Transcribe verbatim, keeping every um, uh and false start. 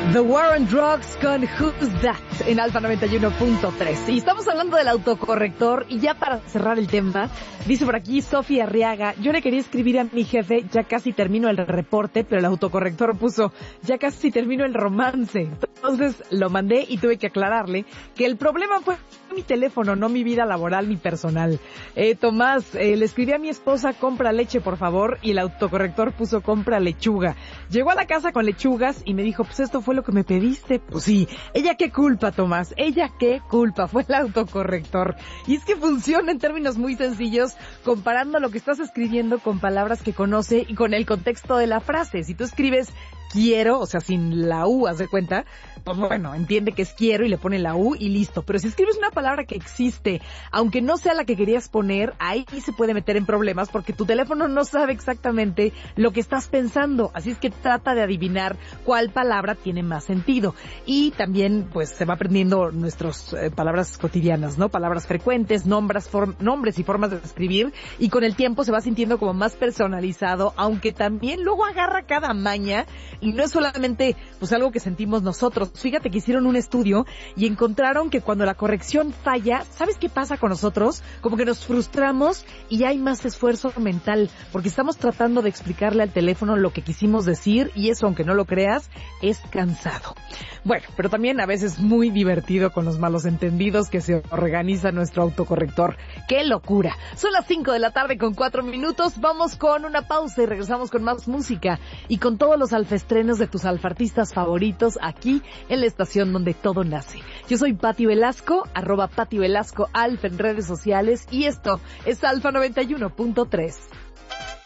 The War on Drugs con Who's That en Alfa noventa y uno punto tres. Y estamos hablando del autocorrector y ya para cerrar el tema, dice por aquí Sofía Arriaga, yo le quería escribir a mi jefe, ya casi termino el reporte, pero el autocorrector puso, ya casi termino el romance. Entonces lo mandé y tuve que aclararle que el problema fue mi teléfono, no mi vida laboral ni personal. Eh, Tomás, eh, le escribí a mi esposa, compra leche por favor, y el autocorrector puso compra lechuga. Llegó a la casa con lechugas y me dijo, pues esto fue lo que me pediste. Pues sí, ella qué culpa, Tomás, ella qué culpa, fue el autocorrector. Y es que funciona en términos muy sencillos, comparando lo que estás escribiendo con palabras que conoce y con el contexto de la frase. Si tú escribes quiero, o sea, sin la U, haz de cuenta, pues bueno, entiende que es quiero y le pone la U y listo. Pero si escribes una palabra que existe, aunque no sea la que querías poner, ahí se puede meter en problemas porque tu teléfono no sabe exactamente lo que estás pensando. Así es que trata de adivinar cuál palabra tiene más sentido. Y también, pues, se va aprendiendo nuestras eh, palabras cotidianas, ¿no? Palabras frecuentes, nombres, form- nombres y formas de escribir. Y con el tiempo se va sintiendo como más personalizado, aunque también luego agarra cada maña. Y no es solamente pues algo que sentimos nosotros. Fíjate que hicieron un estudio y encontraron que cuando la corrección falla, ¿sabes qué pasa con nosotros? Como que nos frustramos y hay más esfuerzo mental, porque estamos tratando de explicarle al teléfono lo que quisimos decir y eso, aunque no lo creas, es cansado. Bueno, pero también a veces muy divertido con los malos entendidos que se organiza nuestro autocorrector. ¡Qué locura! Son las cinco de la tarde con cuatro minutos. Vamos con una pausa y regresamos con más música y con todos los alfestrenos de tus alfartistas favoritos aquí en la estación donde todo nace. Yo soy Pati Velasco, arroba Pati Velasco Alfa en redes sociales y esto es Alfa noventa y uno punto tres.